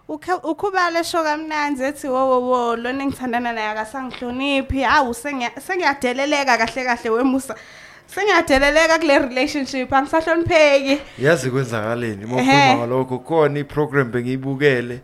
Ukhubala eshoka mnanzi ethi wo lona engithandana naye akasangihloniphi awu sengiyadeleleka kahle wemusa sengiyadeleleka kule relationship angisahlonipheki yazi kwenzakaleni mokhuluma ngalokho khona iprogram bengiyibukele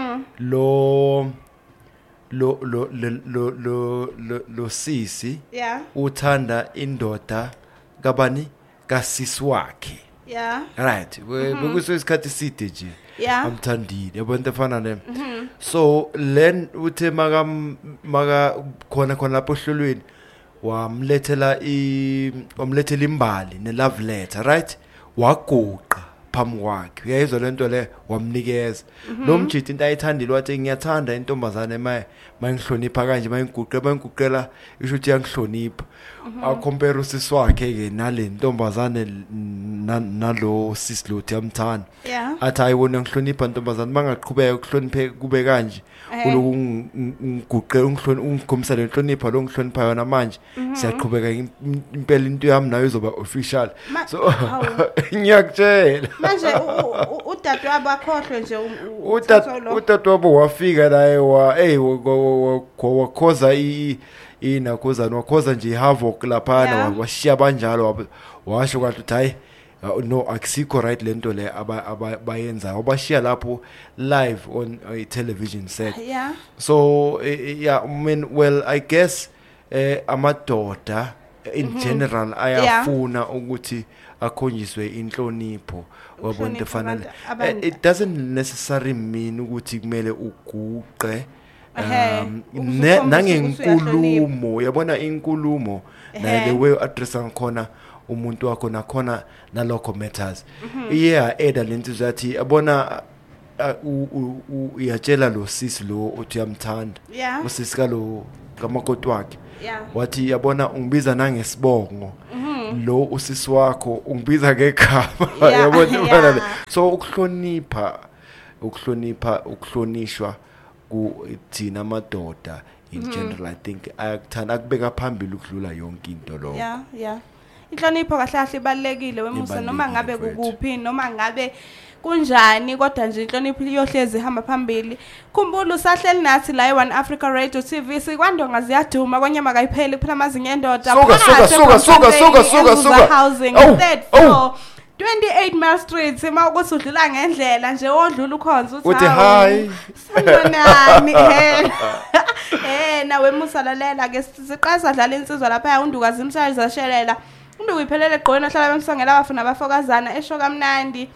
lo sisi uthanda indoda kabani kasisi wakhe right bekusesikhathi side nje amthandile yabona efana ne so len uthe maka khona lapho ohlolweni wamlethela imbali ne love letter right waguqa phambi kwakhe uyayizwa lento le wamnikeza lo mjidi into ayithandile wathi ngiyathanda intombazane mayengihlonipha kanje mayengiguqela isho ukuthi yangihlonipha acompare usisi wakhe ke nale ntombazane nalo sisi lo yamthanda athi ayibona ngihlonipha intombazane mangaqhubeka ukuhloniphe kube kanje uloku ngiguqe ungikhombisa lenhlonipha lo ngihlonipha yona manje siyaqhubeka impela into yami nayo izoba official so ngiyakutshela manje udadewabo akhohlwe nje udadewabo wafika naye wakhoza inakhozana wakhoza nje havoc lapha washiya banjalo washo kwathi hayi no akusikho right lento le abayenza abashiya lapho live on a television set so well I guess amadoda in general ayafuna ukuthi akhonjiswe inhlonipho wabona efanele it doesn't necessarily mean ukuthi kumele uguqe nangenkulumo yabona inkulumo na the way address ngakhona umuntu wakho nakhona nalokho matters eda lento zathi yabona uyatshela lo sisi lo uthi uyamthanda usisi kalo kamakoti wakhe wathi yabona ungibiza nangesibongo lo usisi wakho ungibiza ngegama yabona so ukuhlonishwa kuthina amadoda in general I think ayakuthanda akubeka phambili ukudlula yonke into lo inhlonipho kahle ibalekile wemusa noma ngabe kukuphi noma ngabe kunjani kodwa nje inhlonipho iyohlezi ihamba phambili khumbula usahleli nathi la e1 Africa Radio TV sikwandonga ziyaduma kwenye makayipheli kuphela amazinga endoda suka housing third floor 28 Mile Street sima ukuthi udlula ngendlela nje odlula ukhonza uthi hi sanibonani nawe musalalela ke siqasa dlala insizwa lapha undukazi imshayizi zashelela unduku iphelele egqweni ohlala bemsongela abafuna abafokazana eshoka mnandi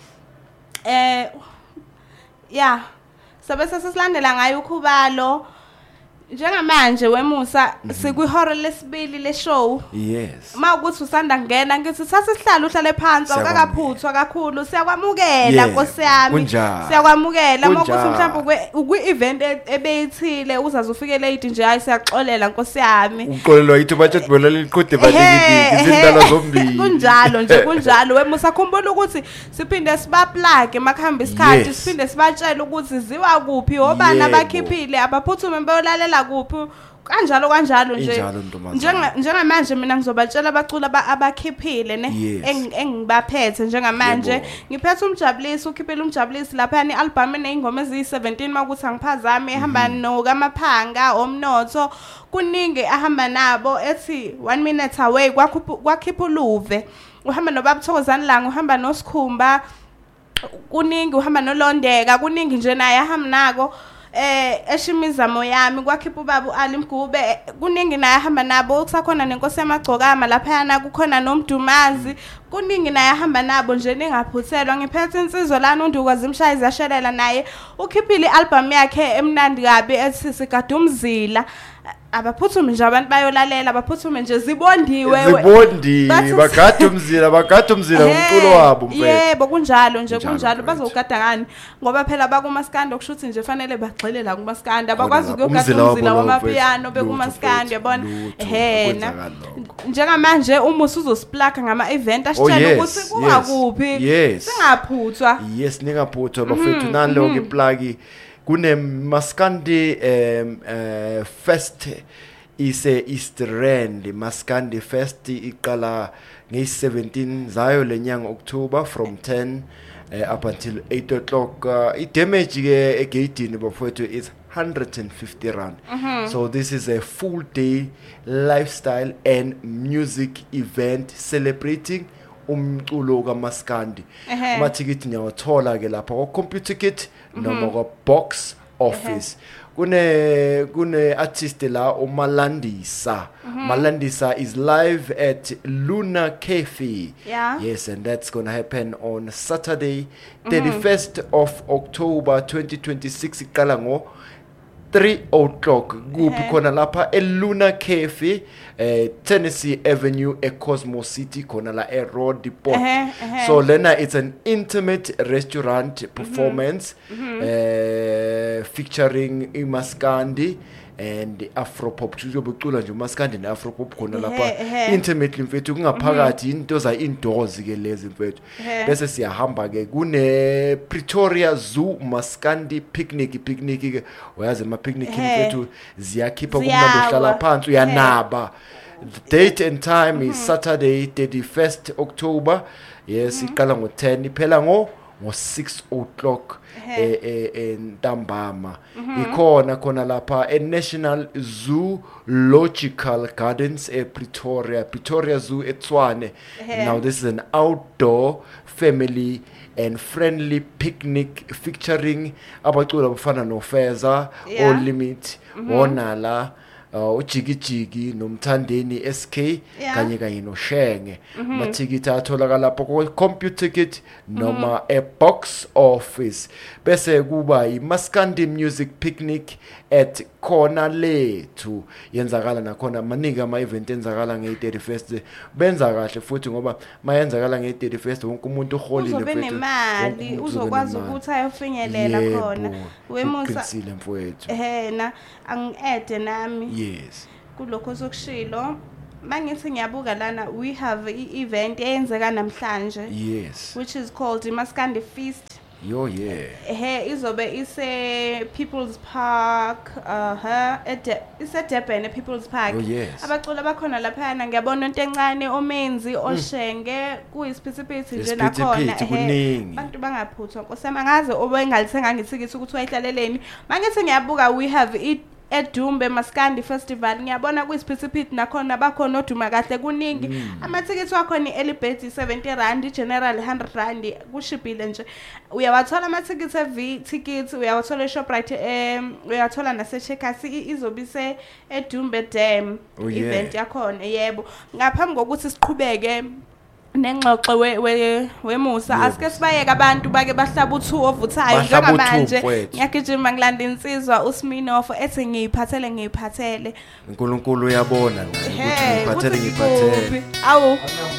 sabese sesilandela ngayo ukhubalo njengamanje wemusa sikwihora lesibili le show yes mawukuthi usanda ngena ngithi sasihlala uhlale phansi akakaphuthwa kakhulu siyakwamukela Nkosi yami siyakwamukela mawukuthi mhlawumbe ukwi-event ebeyithile uzaze ufike late nje hayi siyaxolela Nkosi yami uxolelwa yithi bathi bolala liqhude balekile izindala zombili kunjalo nje kunjalo wemusa khumbula ukuthi siphinde sibaplug emakhamba isikhathi siphinde sibatshela ukuthi ziwa kuphi obana abakhiphile abaphuthume bayolalela kuphi kanjalo nje njengamanje mina ngizobatshela abaculi abakhiphile engibaphethe njengamanje ngiphethe umjabulisi ukhiphile umjabulisi lapha ni album eneyingoma eziyi17 makuthi angiphazame ehamba noKamaphanga omnotho kuningi ahamba nabo ethi 1 minute away kwakhipha uluve uhamba noBabuthokozani Langa uhamba noSikhumba kuningi uhamba noLondeka kuningi nje naye ahamba nako eshimizamo yami kwakhipha uBaba Ali Mgube kuningi naye ahamba nabo kusakhona nenkosi yamagcokama lapha yana kukhona noMdumazi kuningi naye ahamba nabo nje ningaphuthelwa ngiphethe insizwa lana undukazi imshayizi yashelela naye ukhiphile album yakhe emnandi kabi ethi Sigadumzila abaphuthume nje abantu bayolalela abaphuthume nje zibondiwe bagadumzila umculo wabo mfethu yebo kunjalo nje kunjalo bazogada ngani ngoba phela bakumaskandi okushuthi nje fanele bagxile la kumaskandi abakwazi ukuyogadumzila wamapiano bekumaskandi yabona njengamanje umusa uzosiplaka ngama event asitshela ukuthi kungakuphi singaphuthwa ningaphuthwa bafethu nalo ke plug kune Maskandi Fest ise East Rand Maskandi Fest iqala nge17 zayo lenyanga October from 10 up until 8 o'clock. Damage again bafowethu is 150 rand. So this is a full day lifestyle and music event celebrating umculo kaMaskandi. Amathikiti niyawathola ke lapha ko Computer Kit noma ko Box Office. Kune artist la uMalandisa. Malandisa is live at Luna Cafe. Yes, and that's gonna happen on Saturday, 31st of October 2026. Iqala 3 o'clock. Kuphi khona lapha Luna Cafe, Tennessee Avenue, Cosmo City, khona la Road Depot. So Lena, it's an intimate restaurant performance featuring uMaskandi and Afropop. Kuzobucula nje uMaskandi ne Afropop khona lapha intimately mfethu kungaphakathi into za indoors ke lezi mfethu. Bese siyahamba ke kune Pretoria Zoo Maskandi picnic ke uyazi ama picnic mfethu ziyakhipha kumnandi uhlala phansi uyanaba. The date and time is Saturday 31st October. Yes, iqala ngo10 iphela ngo6 o'clock ntambama. Ikhona khona lapha National Zoological Gardens Pretoria Zoo eTshwane. Now this is an outdoor family and friendly picnic featuring abaculi abafana noFeza, All Limit, Wonala, uJigijigi noMthandeni SK kanye noShenge. Mathikiti atholakala lapho ko Computer Kit noma Box Office. Bese kuba iMaskandi Music Picnic at khona lethu yenzakala nakhona maningi ama event enzakala nge31st benza kahle futhi ngoba mayenzakala nge31st wonke umuntu uholile mfethu uzobenemali uzokwazi ukuthi ayofinyelela khona wemusa mfowethu na angi-add nami yes kulokho sokushilo mangithi ngiyabuka lana we have i-event eyenzeka namhlanje yes which is called iMaskandi Feast. Izobe ise People's Park ise Durban People's Park. Abaculi bakhona lapha ngiyabona into encane omenzi oshenge kuyisiphithi nje nakhona abantu bangaphuthwa nkosema ngaze obengalithenga ngithikithi ukuthi wayihlaleleni mangithi ngiyabuka we have eDumbe Maskandi Festival ngiyabona kuyisiphithi nakhona bakhona oduma kahle kuningi amathikithi wakho ni Elibet 70 rand general 100 rand kushibhile nje uyawathola amathikithi eV tickets uyawathola eShoprite uyathola naseCheckers izobise eDumbe Dam event yakhona yebo ngaphambi kokuthi siqhubeke nengxoxo wemusa asike sibayeke abantu bake bahlaba uthu ovuthayo njengamanje ngiyagijima ngilanda insizwa uSminoff ethi ngiyiphathele uNkulunkulu uyabona ukuthi ngiphathele awu